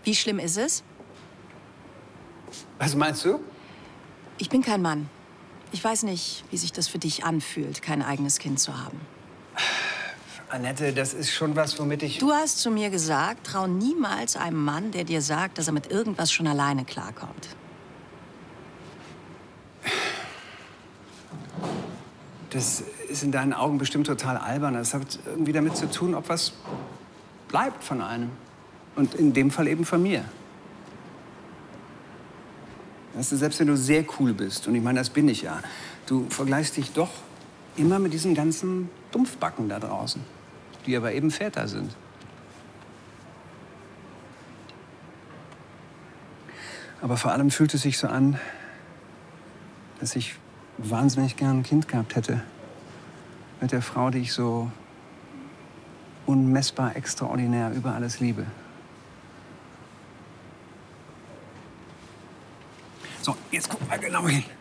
Wie schlimm ist es? Was meinst du? Ich bin kein Mann. Ich weiß nicht, wie sich das für dich anfühlt, kein eigenes Kind zu haben. Annette, das ist schon was, womit ich... Du hast zu mir gesagt, trau niemals einem Mann, der dir sagt, dass er mit irgendwas schon alleine klarkommt. Das ist in deinen Augen bestimmt total albern. Das hat irgendwie damit zu tun, ob was bleibt von einem. Und in dem Fall eben von mir. Weißt du, selbst wenn du sehr cool bist, und ich meine, das bin ich ja, du vergleichst dich doch immer mit diesen ganzen Dumpfbacken da draußen, die aber eben Väter sind. Aber vor allem fühlt es sich so an, dass ich wahnsinnig gern ein Kind gehabt hätte. Mit der Frau, die ich so unmessbar extraordinär über alles liebe. So, jetzt guck mal genau hin.